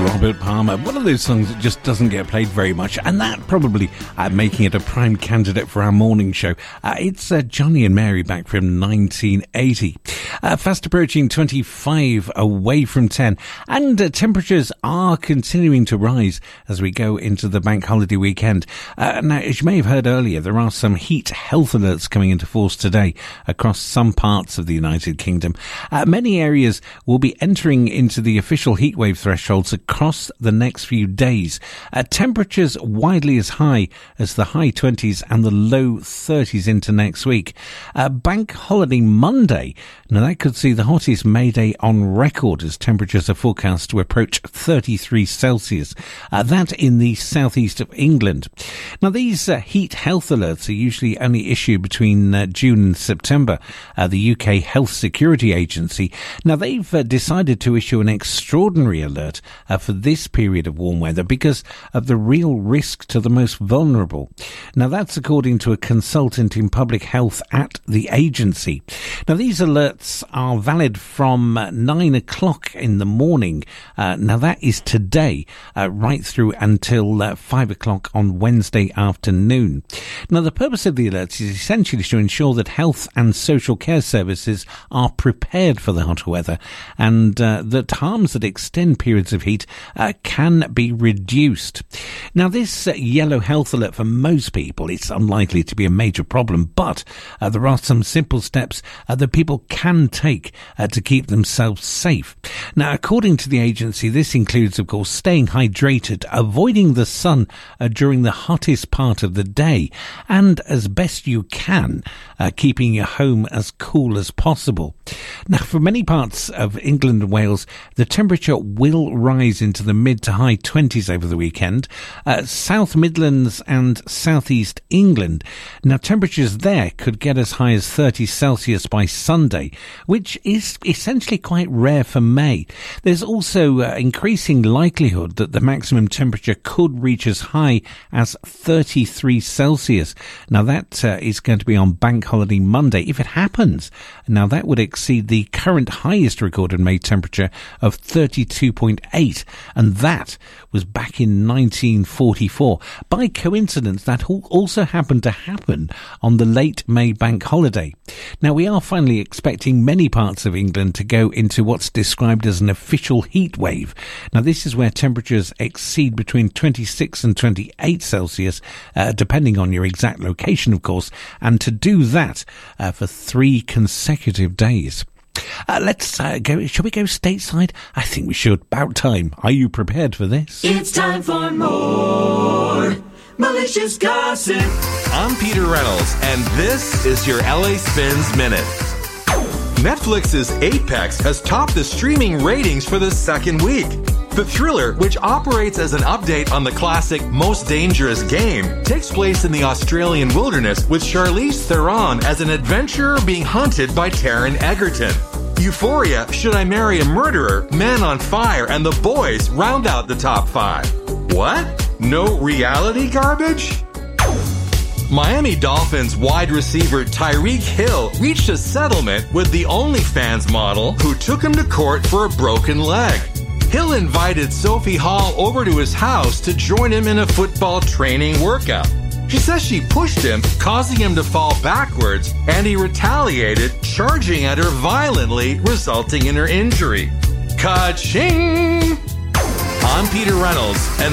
Robert Palmer. One of those songs that just doesn't get played very much, and that probably making it a prime candidate for our morning show. It's Johnny and Mary back from 1980. Fast approaching 25 away from 10, and temperatures are continuing to rise as we go into the bank holiday weekend. Now, as you may have heard earlier, there are some heat health alerts coming into force today across some parts of the United Kingdom. Many areas will be entering into the official heatwave thresholds across the next few days. Temperatures widely as high as the high 20s and the low 30s into next week. Bank holiday Monday, now that could see the hottest May Day on record as temperatures are forecast to approach 33 Celsius. That in the southeast of England. Now these heat health alerts are usually only issued between June and September. The UK Health Security Agency, now they've decided to issue an extraordinary alert for this period of warm weather because of the real risk to the most vulnerable. Now that's according to a consultant in public health at the agency. Now these alerts are valid from 9 o'clock in the morning. Now that is today, right through until 5 o'clock on Wednesday afternoon. Now the purpose of the alerts is essentially to ensure that health and social care services are prepared for the hotter weather and that harms that extend periods of heat can be reduced. Now this yellow health alert for most people, it's unlikely to be a major problem, but there are some simple steps that people can take to keep themselves safe. Now according to the agency, this includes of course staying hydrated, avoiding the sun during the hottest part of the day, and as best you can keeping your home as cool as possible. Now for many parts of England and Wales, the temperature will rise into the mid to high 20s over the weekend. South Midlands and southeast England, now temperatures there could get as high as 30 Celsius by Sunday, which is essentially quite rare for May. There's also increasing likelihood that the maximum temperature could reach as high as 33 Celsius. Now that is going to be on Bank Holiday Monday. If it happens, now that would exceed the current highest recorded May temperature of 32.8, and that was back in 1944. By coincidence, that also happened to happen on the late May bank holiday. Now we are finally expecting many parts of England to go into what's described as an official heat wave. Now this is where temperatures exceed between 26 and 28 Celsius, depending on your exact location of course, and to do that for 3 consecutive days. Let's go. Shall we go stateside? I think we should. About time. Are you prepared for this? It's time for more malicious gossip. I'm Peter Reynolds, and this is your LA Spins Minute. Netflix's Apex has topped the streaming ratings for the second week. The thriller, which operates as an update on the classic Most Dangerous Game, takes place in the Australian wilderness with Charlize Theron as an adventurer being hunted by Taron Egerton. Euphoria, Should I Marry a Murderer, Man on Fire, and The Boys round out the top 5. What? No reality garbage? Miami Dolphins wide receiver Tyreek Hill reached a settlement with the OnlyFans model who took him to court for a broken leg. Hill invited Sophie Hall over to his house to join him in a football training workout. She says she pushed him, causing him to fall backwards, and he retaliated, charging at her violently, resulting in her injury. Ka-ching! I'm Peter Reynolds, and